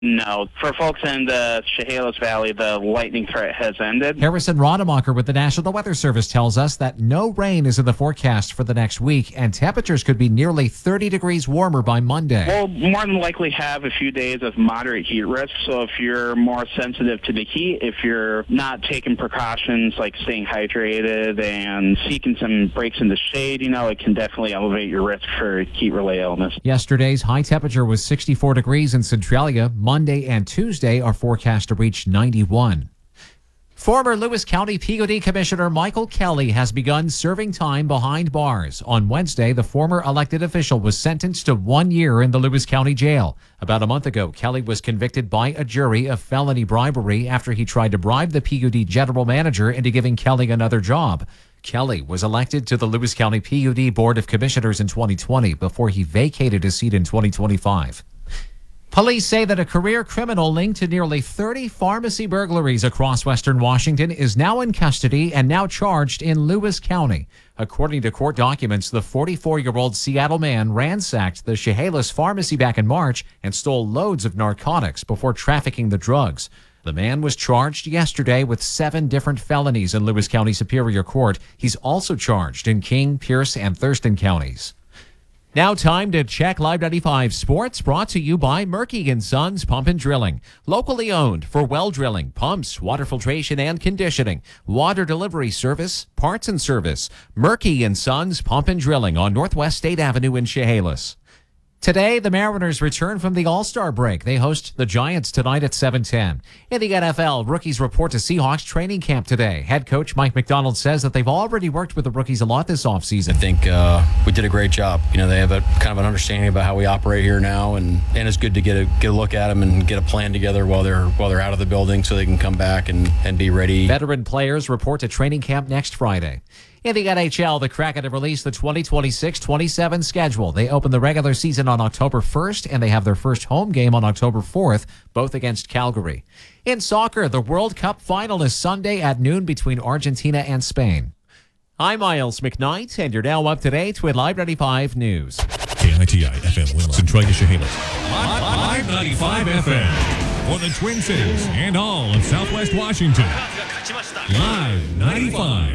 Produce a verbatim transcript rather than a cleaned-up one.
No. For folks in the Chehalis Valley, the lightning threat has ended. Harrison Rodemacher with the National Weather Service tells us that no rain is in the forecast for the next week, and temperatures could be nearly thirty degrees warmer by Monday. We'll more than likely have a few days of moderate heat risk, so if you're more sensitive to the heat, if you're not taking precautions like staying hydrated and seeking some breaks in the shade, you know, it can definitely elevate your risk for heat-related illness. Yesterday's high temperature was sixty-four degrees in Centralia. Monday and Tuesday are forecast to reach ninety-one. Former Lewis County P O D Commissioner Michael Kelly has begun serving time behind bars. On Wednesday, the former elected official was sentenced to one year in the Lewis County Jail. About a month ago, Kelly was convicted by a jury of felony bribery after he tried to bribe the P O D general manager into giving Kelly another job. Kelly was elected to the Lewis County P O D Board of Commissioners in twenty twenty before he vacated his seat in twenty twenty-five. Police say that a career criminal linked to nearly thirty pharmacy burglaries across western Washington is now in custody and now charged in Lewis County. According to court documents, the forty-four-year-old Seattle man ransacked the Chehalis pharmacy back in March and stole loads of narcotics before trafficking the drugs. The man was charged yesterday with seven different felonies in Lewis County Superior Court. He's also charged in King, Pierce, and Thurston counties. Now time to check Live ninety-five Sports, brought to you by Murky and Sons Pump and Drilling. Locally owned for well drilling, pumps, water filtration, and conditioning. Water delivery service, parts and service. Murky and Sons Pump and Drilling on Northwest State Avenue in Chehalis. Today, the Mariners return from the All-Star break. They host the Giants tonight at seven ten. In the N F L, rookies report to Seahawks training camp today. Head coach Mike McDonald says that they've already worked with the rookies a lot this offseason. I think uh, we did a great job. You know, they have a kind of an understanding about how we operate here now, and, and it's good to get a get a look at them and get a plan together while they're while they're out of the building so they can come back and, and be ready. Veteran players report to training camp next Friday. In the N H L, the Kraken have released the twenty twenty-six twenty-seven schedule. They open the regular season on October first, and they have their first home game on October fourth, both against Calgary. In soccer, the World Cup final is Sunday at noon between Argentina and Spain. I'm Miles McKnight, and you're now up to date with Live ninety-five News. K I T I F M Centralia Chehalis. Live ninety-five F M for the Twin Cities and all of Southwest Washington. Live ninety-five.